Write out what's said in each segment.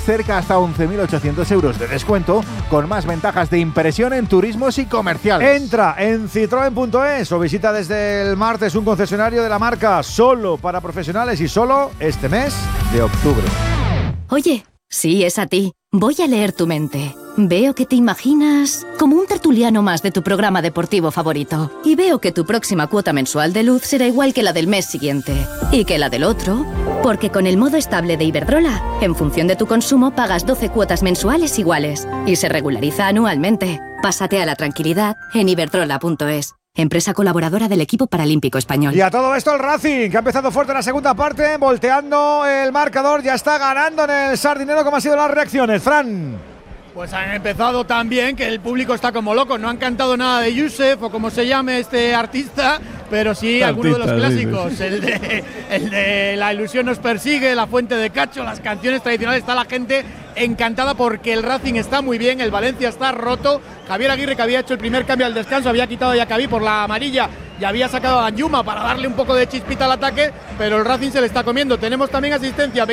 cerca hasta 11.800 euros de descuento, con más ventajas de impresión en turismos y comerciales. Entra en citroen.es o visita desde el martes un concesionario de la marca solo para profesionales y solo este mes de octubre. Oye, sí, es a ti. Voy a leer tu mente. Veo que te imaginas como un tertuliano más de tu programa deportivo favorito. Y veo que tu próxima cuota mensual de luz será igual que la del mes siguiente. Y que la del otro. Porque con el modo estable de Iberdrola, en función de tu consumo pagas 12 cuotas mensuales iguales. Y se regulariza anualmente. Pásate a la tranquilidad en iberdrola.es. Empresa colaboradora del equipo paralímpico español. Y a todo esto el Racing, que ha empezado fuerte en la segunda parte, volteando el marcador, ya está ganando en el Sardinero. ¿Cómo han sido las reacciones, Fran? Pues han empezado tan bien que el público está como loco. No han cantado nada de Yusef o como se llame este artista, pero sí algunos de los clásicos. Sí. El de La ilusión nos persigue, La fuente de Cacho, las canciones tradicionales. Está la gente encantada porque el Racing está muy bien, el Valencia está roto. Javier Aguirre, que había hecho el primer cambio al descanso, había quitado a Yacabí por la amarilla y había sacado a Danjuma para darle un poco de chispita al ataque, pero el Racing se le está comiendo. Tenemos también asistencia,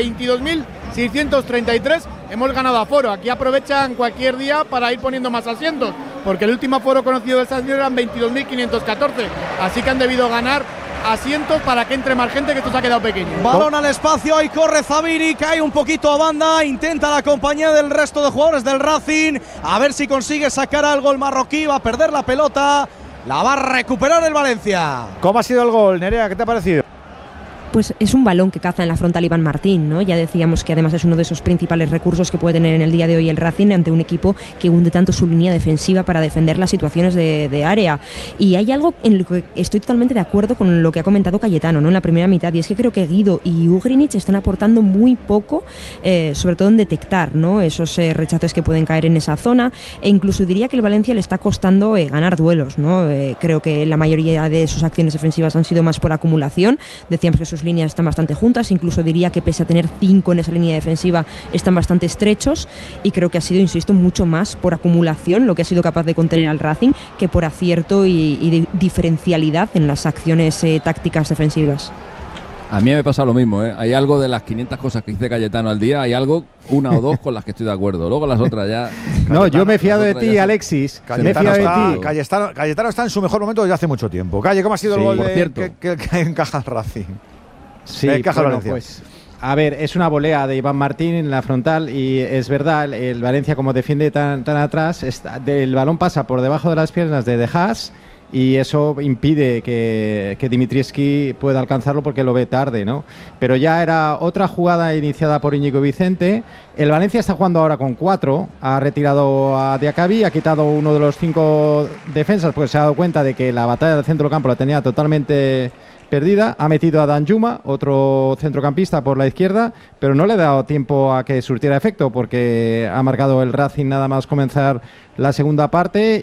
22.633. Hemos ganado aforo. Aquí aprovechan cualquier día para ir poniendo más asientos, porque el último aforo conocido del San Siro eran 22.514. Así que han debido ganar asientos para que entre más gente, que esto se ha quedado pequeño. Balón al espacio, ahí corre Zabiri, cae un poquito a banda, intenta la compañía del resto de jugadores del Racing, a ver si consigue sacar algo el marroquí, va a perder la pelota, la va a recuperar el Valencia. ¿Cómo ha sido el gol, Nerea? ¿Qué te ha parecido? Pues es un balón que caza en la frontal Iván Martín, ¿no? Ya decíamos que además es uno de esos principales recursos que puede tener en el día de hoy el Racing ante un equipo que hunde tanto su línea defensiva para defender las situaciones de área. Y hay algo en lo que estoy totalmente de acuerdo con lo que ha comentado Cayetano, ¿no? En la primera mitad, y es que creo que Guido y Ugrinic están aportando muy poco, sobre todo en detectar, ¿no? Esos rechaces que pueden caer en esa zona, e incluso diría que el Valencia le está costando ganar duelos, ¿no? Creo que la mayoría de sus acciones defensivas han sido más por acumulación. Decíamos que sus líneas están bastante juntas, incluso diría que pese a tener 5 en esa línea defensiva están bastante estrechos, y creo que ha sido, insisto, mucho más por acumulación lo que ha sido capaz de contener al Racing que por acierto y de diferencialidad en las acciones tácticas defensivas. A mí me pasa lo mismo, ¿eh? Hay algo de las 500 cosas que dice Cayetano al día, hay algo, una o dos con las que estoy de acuerdo. Luego las otras ya... No, yo me he fiado de ti, Alexis. Cayetano está en su mejor momento desde hace mucho tiempo. Calle, ¿cómo ha sido el gol que encaja el Racing? Sí, bueno, pues a ver, es una volea de Iván Martín en la frontal, y es verdad, el Valencia, como defiende tan atrás, el balón pasa por debajo de las piernas de Haas, y eso impide que Dimitrievski pueda alcanzarlo porque lo ve tarde, ¿no? Pero ya era otra jugada iniciada por Íñigo Vicente. El Valencia está jugando ahora con 4, ha retirado a Diacabí, ha quitado uno de los 5 defensas porque se ha dado cuenta de que la batalla del centro del campo la tenía totalmente perdida, ha metido a Danjuma, otro centrocampista, por la izquierda, pero no le ha dado tiempo a que surtiera efecto porque ha marcado el Racing nada más comenzar la segunda parte,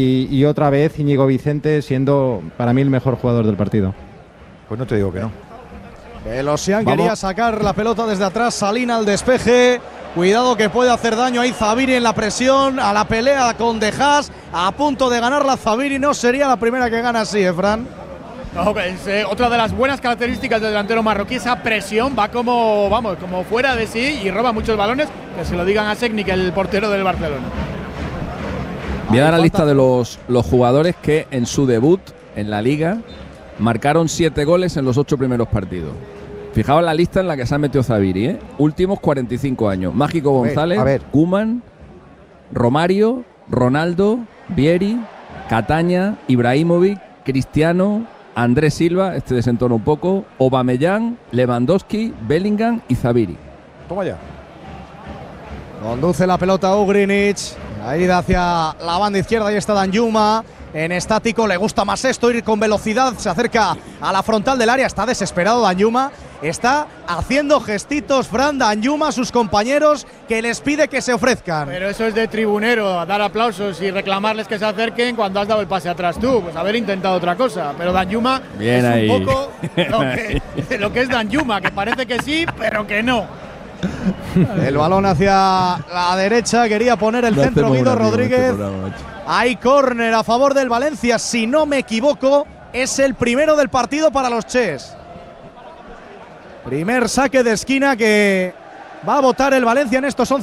y otra vez Íñigo Vicente siendo para mí el mejor jugador del partido. Pues no te digo que no. Belosian quería sacar la pelota desde atrás, Salina al despeje, cuidado que puede hacer daño ahí Zabiri en la presión, a la pelea con De Haas, a punto de ganar la Zabiri, no sería la primera que gana así, Fran. No, es, otra de las buenas características del delantero marroquí, esa presión, va como fuera de sí y roba muchos balones, que se lo digan a Šećnik, el portero del Barcelona. Voy a dar la lista de los jugadores que en su debut en la Liga marcaron 7 goles en los 8 primeros partidos. Fijaos la lista en la que se ha metido Zabiri, ¿eh? Últimos 45 años. Mágico González, Koeman, Romario, Ronaldo, Vieri, Cataña, Ibrahimovic, Cristiano, Andrés Silva, este desentona un poco, Aubameyang, Lewandowski, Bellingham y Zabiri. Toma ya. Conduce la pelota Ugrinic, ahí hacia la banda izquierda, ahí está Danjuma. En estático, le gusta más esto, ir con velocidad, se acerca a la frontal del área, está desesperado Danjuma, está haciendo gestitos Fran Danjuma a sus compañeros, que les pide que se ofrezcan. Pero eso es de tribunero, dar aplausos y reclamarles que se acerquen cuando has dado el pase atrás tú, pues haber intentado otra cosa. Pero Danjuma es ahí un poco lo que es Danjuma, que parece que sí, pero que no. El balón hacia la derecha, quería poner el centro Guido Rodríguez. Hay córner a favor del Valencia, si no me equivoco, es el primero del partido para los Ches. Primer saque de esquina que va a botar el Valencia en estos 11.